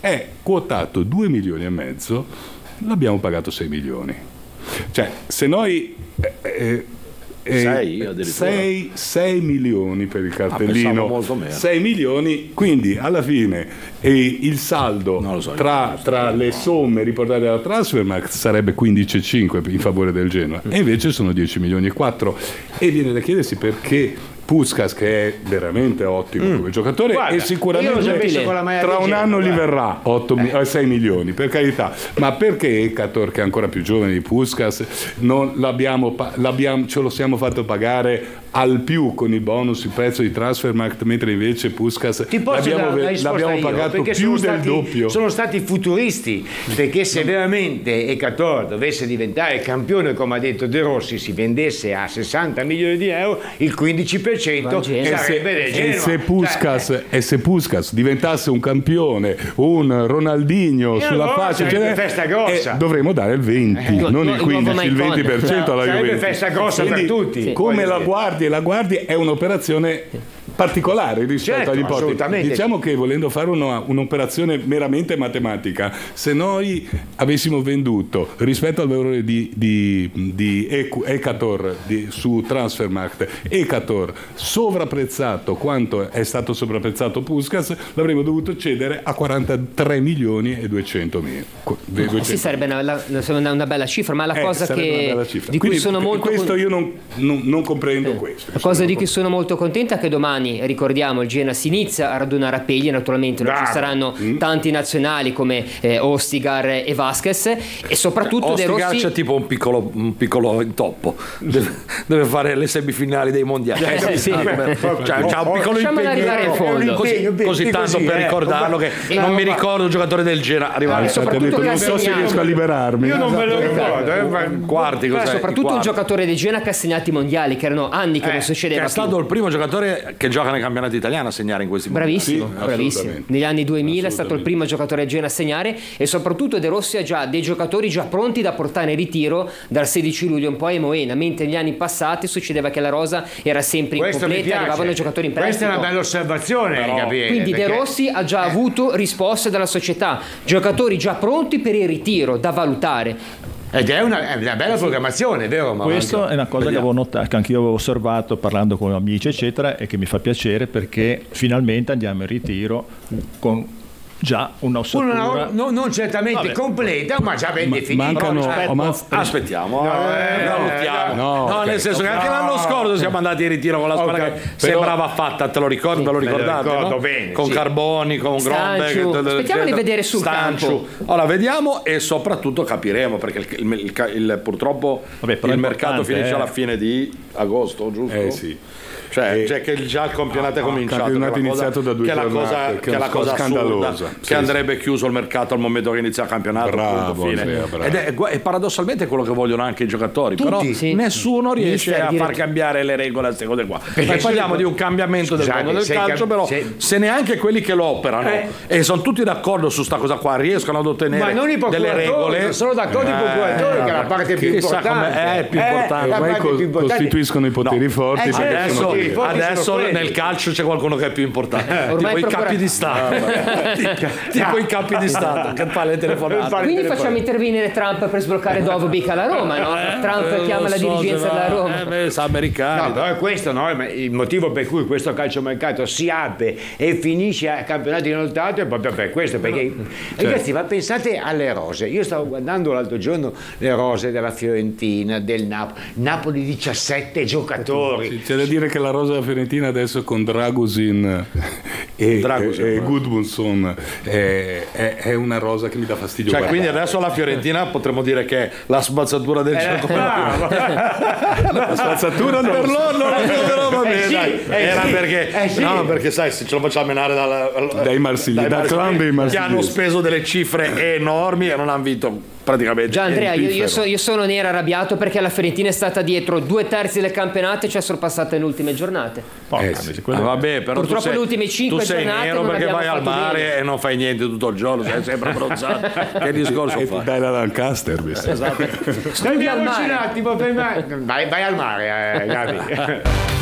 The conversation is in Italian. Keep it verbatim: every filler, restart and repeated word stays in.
è quotato due milioni e mezzo, l'abbiamo pagato sei milioni. Cioè, se noi eh, eh, sei milioni per il cartellino, ah, sei milioni, quindi alla fine eh, il saldo so, tra, tra le somme riportate dalla Transfermarkt sarebbe quindici virgola cinque in favore del Genoa, e invece sono dieci milioni e quattro, e viene da chiedersi perché Puskás, che è veramente ottimo mm. come giocatore, guarda, e sicuramente tra un anno gli verrà otto, eh. sei milioni, per carità, ma perché Ekator, che è ancora più giovane di Puskás, non l'abbiamo, l'abbiamo, ce lo siamo fatto pagare al più con i bonus, il prezzo di Transfermarkt, mentre invece Puskás l'abbiamo, l'abbiamo pagato più del stati, doppio. Sono stati futuristi, perché se veramente Ekator dovesse diventare campione, come ha detto De Rossi, si vendesse a sessanta milioni di euro, il quindici per cento sarebbe del Genoa. E se Puskás, cioè, e se Puskás diventasse un campione, un Ronaldinho sulla allora faccia, cioè, festa grossa. Eh, dovremmo dare il venti, eh, non il quindici, il venti per cento alla Juventus. Sarebbe festa grossa. Quindi, per tutti. Sì. Come la guardi e la guardi è un'operazione particolare rispetto certo, agli ipotesi. Diciamo che volendo fare una, un'operazione meramente matematica, se noi avessimo venduto rispetto al valore di, di, di Ekator di, su Transfermarkt, Ekator sovrapprezzato quanto è stato sovrapprezzato Puskás, l'avremmo dovuto cedere a quarantatré milioni e duecento mila. Eh sì, sarebbe una, una, una bella cifra, ma la eh, cosa che di cui Quindi, sono molto questo io non, non, non comprendo eh. questo. La cosa di cui sono molto contenta è che domani, ricordiamo, il Genoa si inizia a radunare appelli, naturalmente non Bravo. ci saranno mm. tanti nazionali come eh, Ostigar e Vasquez, e soprattutto De Rossi c'è tipo un piccolo, un piccolo intoppo, deve, deve fare le semifinali dei mondiali, eh, sì, sì. Cioè, c'è un piccolo impegno arrivare in fondo così, così tanto per ricordarlo che eh, non mi ricordo il giocatore del Genoa arrivare, eh, soprattutto detto, non so se riesco a liberarmi, io non me lo ricordo, eh, quarti, cos'è? Soprattutto quarti. Un giocatore del Genoa che ha segnato i mondiali, che erano anni che eh, non succedeva che è stato più. il primo giocatore che gioca nei campionati italiani a segnare in questi bravissimo, mondiali. Bravissimo. Negli anni duemila è stato il primo giocatore del Genoa a segnare, e soprattutto De Rossi ha già dei giocatori già pronti da portare in ritiro dal sedici luglio un po' a Moena, mentre negli anni passati succedeva che la rosa era sempre Questo incompleta, arrivavano giocatori in prestito. Questa è una bella osservazione, Però, Gabriele, quindi perché... De Rossi ha già avuto risposte dalla società, giocatori già pronti per il ritiro da valutare. Ed è una, è una bella programmazione, vero? Ma questo è una cosa Vediamo. che avevo notato, che anch'io avevo osservato parlando con amici eccetera, e che mi fa piacere, perché finalmente andiamo in ritiro con già un'ossatura una, no, non certamente Vabbè. completa, ma già ben definita. Mancano Aspetta, ma... aspettiamo, no, eh, valutiamo. No, no okay. nel senso che anche no. l'anno scorso siamo andati in ritiro con la squadra okay. che Però... sembrava fatta, te lo ricordi, sì, ve lo ricordate? Lo no? bene, con sì. Carboni, con Stanchu. Grombeck. Aspettiamo di vedere sul Stanchu. campo. Ora vediamo e soprattutto capiremo, perché il, il, il, il, purtroppo Vabbè, il mercato finisce eh. alla fine di agosto, giusto? Eh sì. Cioè, cioè che già il campionato è cominciato, il campionato è iniziato da due che è la cosa, che che è la cosa scandalosa, assurda, sì, che andrebbe chiuso il mercato al momento che inizia il campionato. Bravo, fine. Andrea, bravo. Ed è, è paradossalmente quello che vogliono anche i giocatori, Tutti, però sì. nessuno riesce Mister, a dire... far cambiare le regole a queste cose qua. Poi parliamo di un cambiamento del mondo del calcio, cam- però se... se neanche quelli che lo operano eh. e sono tutti d'accordo su sta cosa qua riescono ad ottenere ma non i delle regole, sono d'accordo i procuratori eh, che è la parte più importante, è più importante. Eh, ormai co- costituiscono i poteri no. forti, eh, adesso, sono adesso nel calcio c'è qualcuno che è più importante, eh, tipo i capi di Stato, tipo i capi di Stato che fa le telefonate. Quindi facciamo intervenire Trump per sbloccare Dovbyk alla Roma, no? Trump eh, chiama la so, dirigenza della Roma. Eh, beh, sa americani. No, però è questo, no? Il motivo per cui questo calciomercato si apre e finisce a campionato inoltrato è proprio per questo, perché certo. ragazzi, ma pensate alle rose. Io stavo guardando l'altro giorno le rose della Fiorentina, del Napoli, Napoli diciassette giocatori. Sì, c'è da dire che la rosa della Fiorentina adesso con Dragusin e, Dragusin, e, e Gudmundsson è, è, è una rosa che mi dà fastidio. Cioè, guardare. quindi adesso la Fiorentina potremmo dire che è la spazzatura del eh, gioco. La spazzatura non per loro non lo va bene, eh sì, dai. eh Era sì, perché eh sì. no, perché sai, se ce lo facciamo menare dal, dai Marsigli, dal clan dei Marsigli, che hanno speso delle cifre enormi e non hanno vinto praticamente. Già Andrea, io, io, so, io sono nero arrabbiato perché la Fiorentina è stata dietro due terzi del campionato e ci ha sorpassato nelle ultime giornate. Eh, sì. Ah, vabbè, però purtroppo sei, le ultime cinque giornate tu sei nero perché vai al mare bene. e non fai niente tutto il giorno, sei sempre abbronzato. Che discorso e fai? Dai la Lancaster, esatto. Fermiamoci un attimo, vai, vai al mare, eh, Gabi.